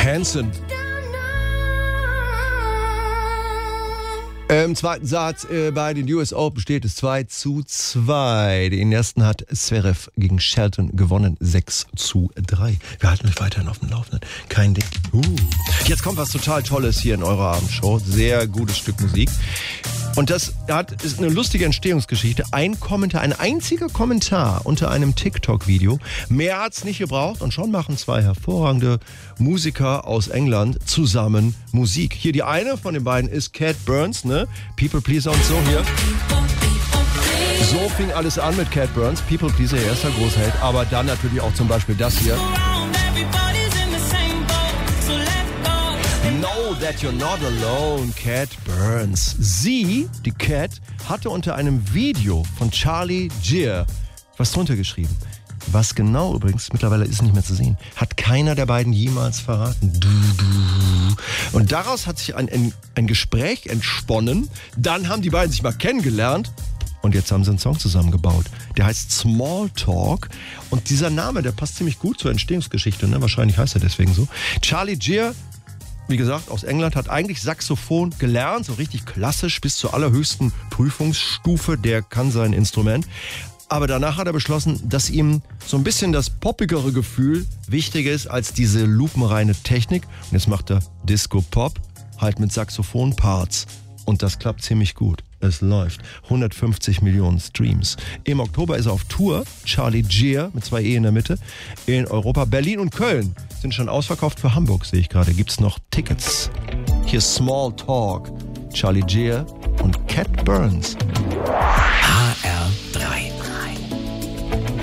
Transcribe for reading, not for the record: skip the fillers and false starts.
Hanson. Im zweiten Satz bei den US Open steht es 2:2. Den ersten hat Zverev gegen Shelton gewonnen, 6:3. Wir halten euch weiterhin auf dem Laufenden. Kein Ding. Jetzt kommt was total Tolles hier in eurer Abendshow. Sehr gutes Stück Musik. Und das ist eine lustige Entstehungsgeschichte. Ein einziger Kommentar unter einem TikTok-Video. Mehr hat's nicht gebraucht und schon machen zwei hervorragende Musiker aus England zusammen Musik. Hier die eine von den beiden ist Cat Burns, ne? People Pleaser und so hier. So fing alles an mit Cat Burns. People Pleaser, ihr erster Großheld. Aber dann natürlich auch zum Beispiel das hier. Know that you're not alone, Cat Burns. Sie, die Cat, hatte unter einem Video von Charlie Gear was drunter geschrieben. Was genau übrigens, mittlerweile ist nicht mehr zu sehen, hat keiner der beiden jemals verraten. Und daraus hat sich ein Gespräch entsponnen. Dann haben die beiden sich mal kennengelernt. Und jetzt haben sie einen Song zusammengebaut. Der heißt Small Talk. Und dieser Name, der passt ziemlich gut zur Entstehungsgeschichte. Ne? Wahrscheinlich heißt er deswegen so. Charlie Gear, wie gesagt, aus England, hat eigentlich Saxophon gelernt, so richtig klassisch bis zur allerhöchsten Prüfungsstufe. Der kann sein Instrument. Aber danach hat er beschlossen, dass ihm so ein bisschen das poppigere Gefühl wichtiger ist als diese lupenreine Technik. Und jetzt macht er Disco-Pop, halt mit Saxophon-Parts. Und das klappt ziemlich gut. Es läuft. 150 Millionen Streams. Im Oktober ist er auf Tour. Charlie Gear mit 2 E in der Mitte. In Europa. Berlin und Köln sind schon ausverkauft. Für Hamburg sehe ich gerade. Gibt's noch Tickets. Hier Small Talk. Charlie Gear und Cat Burns.